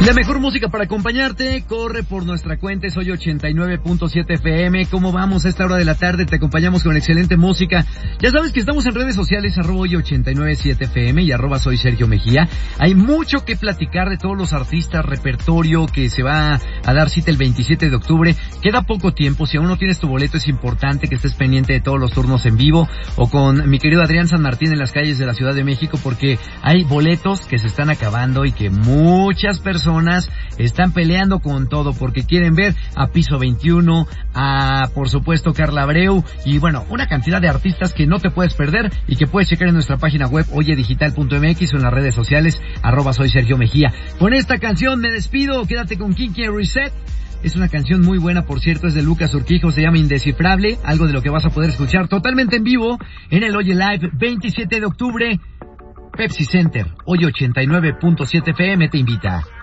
La mejor música para acompañarte corre por nuestra cuenta, soy 89.7 FM. ¿Cómo vamos a esta hora de la tarde? Te acompañamos con excelente música. Ya sabes que estamos en redes sociales, @hoy897 FM y @soy Sergio Mejía. Hay mucho que platicar de todos los artistas, repertorio que se va a dar cita el 27 de octubre. Queda poco tiempo, si aún no tienes tu boleto es importante que estés pendiente de todos los turnos en vivo o con mi querido Adrián San Martín en las calles de la Ciudad de México, porque hay boletos que se están acabando y que muchas personas están peleando con todo porque quieren ver a Piso 21, a por supuesto Carla Abreu y bueno, una cantidad de artistas que no te puedes perder y que puedes checar en nuestra página web oyedigital.mx o en las redes sociales @soy Sergio Mejía. Con esta canción me despido, quédate con Kinky Reset. Es una canción muy buena, por cierto, es de Lucas Urquijo, se llama Indescifrable, algo de lo que vas a poder escuchar totalmente en vivo en el Oye Live 27 de octubre, Pepsi Center, Hoy 89.7 FM te invita.